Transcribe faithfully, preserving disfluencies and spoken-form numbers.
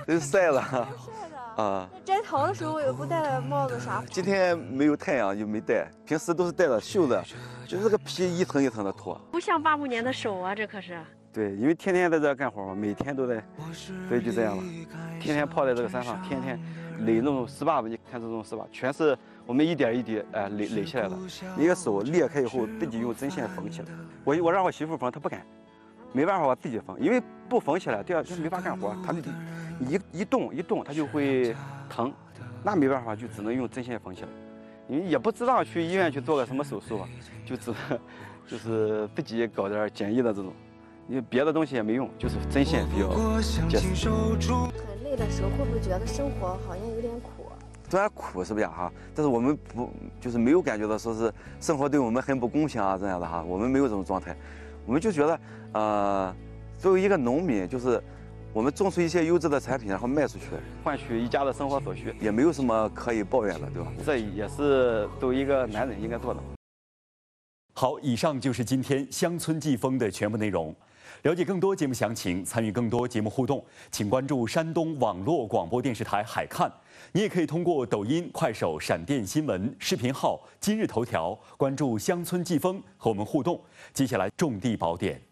都晒了。 晒的啊。 那摘桃的时候也不戴帽子啥？ 今天没有太阳就没戴，平时都是戴着袖子，就是这个皮一层一层的脱。 不像八五年的手啊，这可是。 对，因为天天在这干活嘛，每天都在，所以就这样了。天天泡在这个山上，天天垒那种石坝子，你看这种石坝，全是我们一点一滴哎垒垒起来的。一个手裂开以后，自己用针线缝起来。我我让我媳妇缝，她不敢，没办法，我自己缝，因为不缝起来，第二天没法干活。她一一动一动，她就会疼，那没办法，就只能用针线缝起来。因为也不知道去医院去做个什么手术，就只能就是自己搞点简易的这种。因为别的东西也没用，就是针线比较结实。 很累的时候，会不会觉得生活好像有点苦？ 虽然苦是不是哈，但是我们不就是没有感觉到说是生活对我们很不公平啊这样的哈，我们没有这种状态，我们就觉得呃，作为一个农民，就是我们种出一些优质的产品，然后卖出去，换取一家的生活所需，也没有什么可以抱怨的，对吧？这也是作为一个男人应该做的。 好，以上就是今天乡村季风的全部内容。了解更多节目详情，参与更多节目互动，请关注山东网络广播电视台海看。你也可以通过抖音、快手、闪电新闻视频号、今日头条关注乡村季风和我们互动。接下来种地宝典。